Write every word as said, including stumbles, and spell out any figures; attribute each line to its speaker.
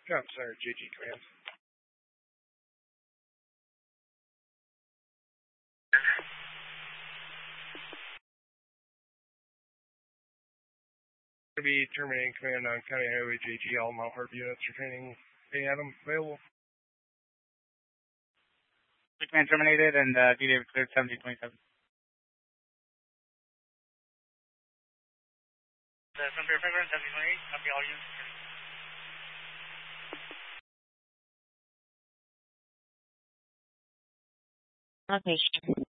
Speaker 1: Job Center, J G Command. Going to be terminating command on County Highway J G. All Mount Harp units for training. Hey, Adam, available.
Speaker 2: Command terminated and uh, D David cleared seventeen twenty-seven. The Frontier February seventeen twenty-eight, copy all units.
Speaker 3: Okay.